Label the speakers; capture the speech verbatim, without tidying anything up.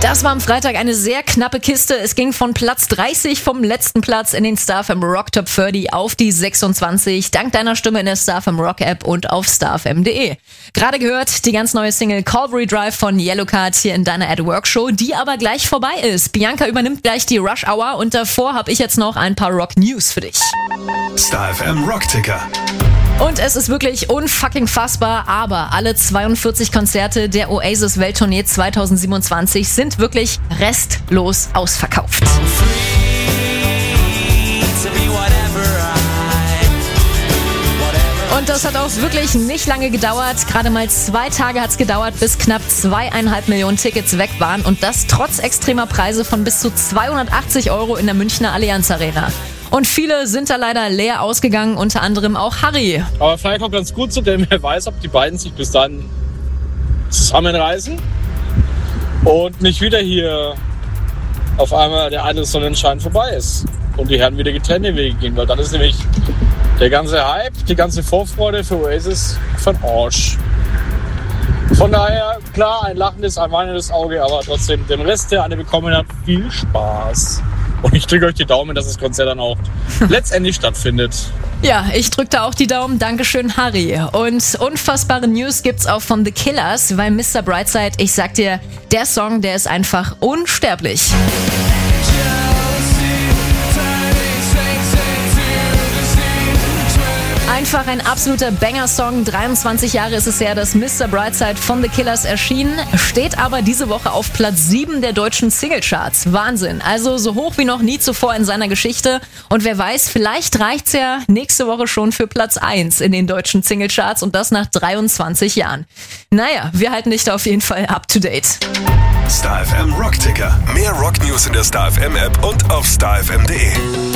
Speaker 1: Das war am Freitag eine sehr knappe Kiste. Es ging von Platz dreißig vom letzten Platz in den StarFM Rock Top dreißig auf die sechsundzwanzig, dank deiner Stimme in der StarFM Rock App und auf starfm punkt de. Gerade gehört die ganz neue Single Calvary Drive von Yellowcard hier in deiner At Work Show, die aber gleich vorbei ist. Bianca übernimmt gleich die Rush Hour und davor habe ich jetzt noch ein paar Rock News für dich.
Speaker 2: StarFM Rock Ticker.
Speaker 1: Und es ist wirklich unfucking fassbar, aber alle zweiundvierzig Konzerte der Oasis Welttournee zweitausendsiebenundzwanzig sind wirklich restlos ausverkauft. Und das hat auch wirklich nicht lange gedauert. Gerade mal zwei Tage hat es gedauert, bis knapp zweieinhalb Millionen Tickets weg waren. Und das trotz extremer Preise von bis zu zweihundertachtzig Euro in der Münchner Allianz Arena. Und viele sind da leider leer ausgegangen, unter anderem auch Harry.
Speaker 3: Aber vielleicht auch ganz gut so, denn wer weiß, ob die beiden sich bis dann zusammenreißen und nicht wieder hier auf einmal der eine Sonnenschein vorbei ist und die Herren wieder getrennte Wege gehen, weil dann ist nämlich der ganze Hype, die ganze Vorfreude für Oasis von Arsch. Von daher, klar, ein lachendes, ein weinendes Auge, aber trotzdem dem Rest, der eine bekommen hat, viel Spaß. Und ich drücke euch die Daumen, dass das Konzert dann auch letztendlich stattfindet.
Speaker 1: Ja, ich drücke da auch die Daumen. Dankeschön, Harry. Und unfassbare News gibt's auch von The Killers, weil Mister Brightside, ich sag dir, der Song, der ist einfach unsterblich. Einfach ein absoluter Banger-Song. dreiundzwanzig Jahre ist es her, dass Mister Brightside von The Killers erschien, steht aber diese Woche auf Platz sieben der deutschen Singlecharts. Wahnsinn. Also so hoch wie noch nie zuvor in seiner Geschichte. Und wer weiß, vielleicht reicht's ja nächste Woche schon für Platz eins in den deutschen Singlecharts und das nach dreiundzwanzig Jahren. Naja, wir halten dich da auf jeden Fall up to date.
Speaker 2: StarFM Rock Ticker. Mehr Rock News in der StarFM App und auf starfm punkt de.